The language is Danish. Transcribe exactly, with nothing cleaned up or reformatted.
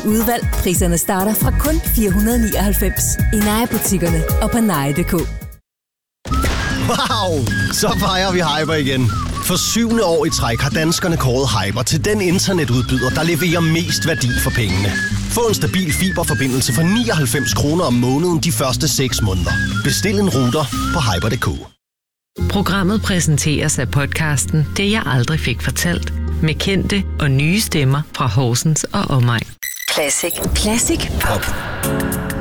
udvalg. Priserne starter fra kun fire hundrede nioghalvfems i Naja-butikkerne og på naja punktum d k. Wow! Så fejrer vi Hyper igen. For syvende år i træk har danskerne kåret Hyper til den internetudbyder, der leverer mest værdi for pengene. Få en stabil fiberforbindelse for nioghalvfems kroner om måneden de første seks måneder. Bestil en router på hyper punktum d k. Programmet præsenteres af podcasten Det jeg aldrig fik fortalt, med kendte og nye stemmer fra Horsens og omegn. Classic. Classic Pop.